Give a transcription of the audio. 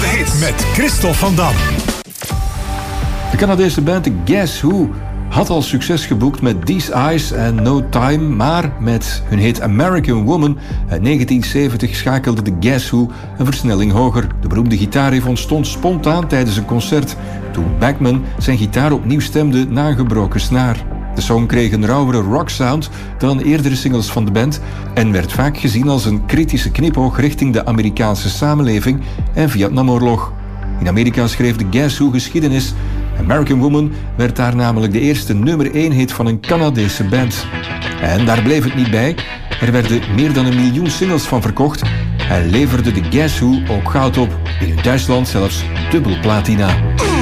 de hits met Christophe van Dam. De Canadese band Guess Who had al succes geboekt met These Eyes en No Time, maar met hun hit American Woman uit 1970 schakelde de Guess Who een versnelling hoger. De beroemde gitaarriff ontstond spontaan tijdens een concert, toen Bachman zijn gitaar opnieuw stemde na een gebroken snaar. De song kreeg een rauwere rocksound dan eerdere singles van de band en werd vaak gezien als een kritische knipoog richting de Amerikaanse samenleving en Vietnamoorlog. In Amerika schreef de Guess Who geschiedenis. American Woman werd daar namelijk de eerste nummer 1 hit van een Canadese band. En daar bleef het niet bij. Er werden meer dan 1 miljoen singles van verkocht en leverde de Guess Who ook goud op. In Duitsland zelfs dubbel platina.